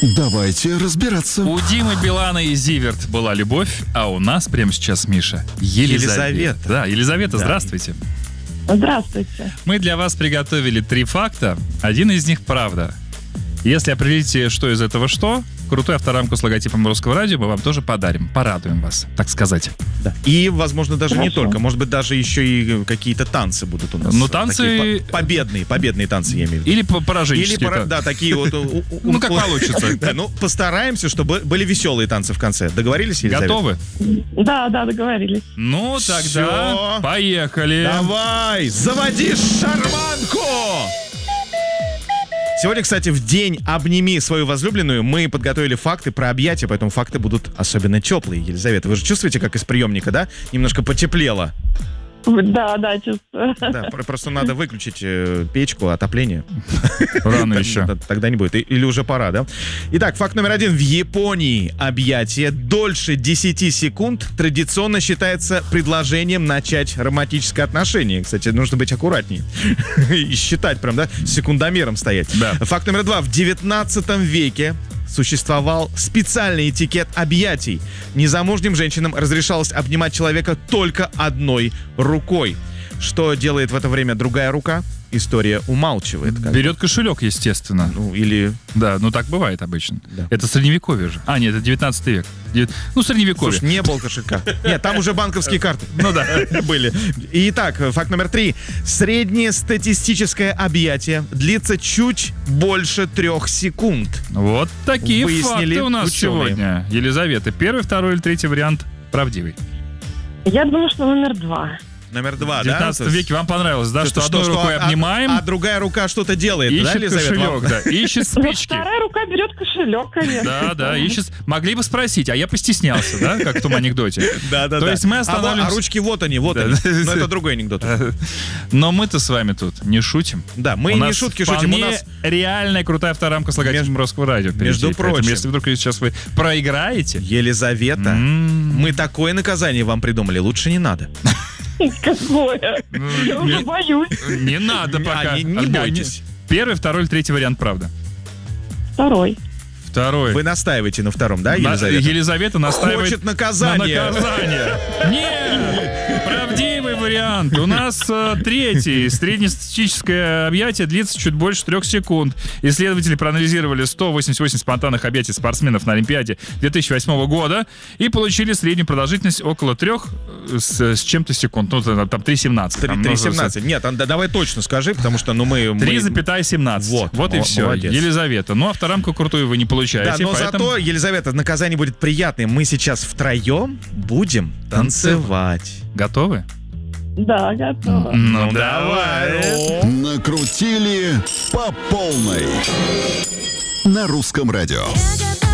Давайте разбираться. У Димы Билана и Зиверт была любовь, а у нас прямо сейчас, Миша, Елизавета. Да, Елизавета, да. Здравствуйте. Здравствуйте. Мы для вас приготовили 3 факта. Один из них правда. Если определите, что из этого что, крутую авторамку с логотипом Русского радио мы вам тоже подарим. Порадуем вас, так сказать. Да. И, возможно, даже не только. Может быть, даже еще и какие-то танцы будут у нас. Ну, танцы... Победные танцы, я имею в виду. Или пораженческие. Или, да, такие вот... Ну, как получится. Да, ну, постараемся, чтобы были веселые танцы в конце. Договорились, Елизавета? Готовы? Да, договорились. Ну, тогда поехали. Давай, заводи шарманку! Сегодня, кстати, в день «Обними свою возлюбленную» мы подготовили факты про объятия, поэтому факты будут особенно теплые. Елизавета, вы же чувствуете, как из приемника, да? Немножко потеплело. Да, чувствую. Да, просто надо выключить печку, отопление. Рано еще. Тогда не будет. Или уже пора, да? Итак, факт номер 1. В Японии объятие дольше 10 секунд традиционно считается предложением начать романтическое отношение. Кстати, нужно быть аккуратнее. И считать прям, да? С секундомером стоять. Да. Факт номер 2. В 19 веке существовал специальный этикет объятий. Незамужним женщинам разрешалось обнимать человека только одной рукой. Что делает в это время другая рука? История умалчивает. Берет кошелек, естественно. Ну, или... Да, ну так бывает обычно. Да. Это средневековье же. А, нет, это 19 век. Ну, средневековье. Слушай, не было кошелька. Нет, там уже банковские карты. Ну да. Были. Итак, факт номер 3. Среднее статистическое объятие длится чуть больше 3 секунд. Вот такие Выяснили факты у нас ученые. сегодня. Елизавета, первый, второй или третий вариант правдивый? Я думаю, что номер 2. Номер 2, В 19 веке вам понравилось, да, что одной рукой обнимаем, а другая рука что-то делает, да, ищет Елизавета? кошелек, да, ищет спички. Вторая рука берет кошелек, конечно. Да, ищет. Могли бы спросить, а я постеснялся, да, как в том анекдоте. Да. То есть мы останавливаемся... А ручки вот они. Но это другой анекдот. Но мы-то с вами тут не шутим. Да, мы не шутки шутим. У нас реальная крутая авторамка с логотипом Русского радио. Между прочим. Если вдруг сейчас вы проиграете... Елизавета, мы такое наказание вам придумали, лучше не надо. Какое? Я уже боюсь. Не надо пока. Не бойтесь. Первый, второй или третий вариант, правда? Второй. Второй. Вы настаиваете на втором, да, Елизавета? Елизавета настаивает Хочет наказание. на наказание. Нет! Правдивый вариант. У нас третий. Среднестатистическое объятие длится чуть больше 3 секунд. Исследователи проанализировали 188 спонтанных объятий спортсменов на Олимпиаде 2008 года и получили среднюю продолжительность около 3 с чем-то секунд. Ну, там 3,17. 3,17. Нет, давай точно скажи, потому что мы... 3,17. Вот и все. Молодец. Елизавета. Ну, авторамку крутую вы не получаете. Да, но зато, Елизавета, наказание будет приятное. Мы сейчас втроем будем танцевать. Готовы? Да, готова. Ну, давай. Накрутили по полной. На Русском радио.